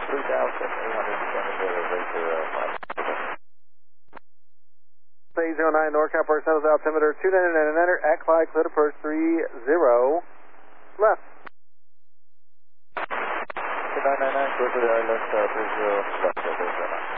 809 NorCal first nose altimeter 299 enter at Clyde, clear to approach 30 left. 999, clear to the left, 30 left,